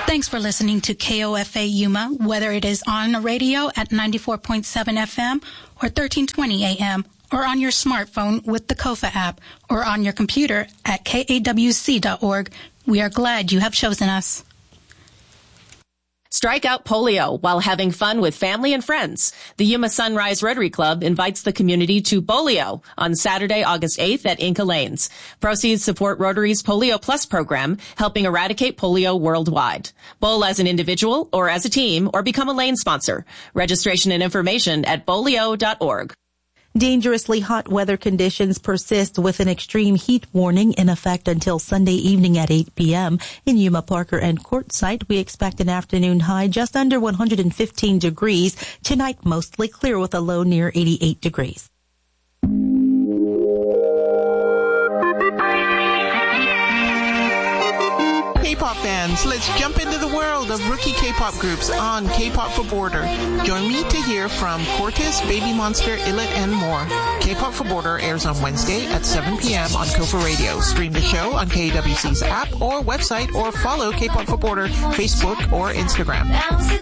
Thanks for listening to KOFA Yuma, whether it is on the radio at 94.7 FM or 1320 AM, or on your smartphone with the KOFA app, or on your computer at kawc.org. We are glad you have chosen us. Strike out polio while having fun with family and friends. The Yuma Sunrise Rotary Club invites the community to Bolio on Saturday, August 8th at Inca Lanes. Proceeds support Rotary's Polio Plus program, helping eradicate polio worldwide. Bowl as an individual or as a team, or become a lane sponsor. Registration and information at bolio.org. Dangerously hot weather conditions persist with an extreme heat warning in effect until Sunday evening at 8 p.m. In Yuma, Parker, and Quartzsite, we expect an afternoon high just under 115 degrees. Tonight, mostly clear with a low near 88 degrees. K-pop fans, let's jump into the world of rookie K-pop groups on K-pop for Border. Join me to hear from Cortez, Baby Monster, Illit, and more. K-pop for Border airs on Wednesday at 7 p.m. on KOFA Radio. Stream the show on KWC's app or website, or follow K-pop for Border Facebook or Instagram.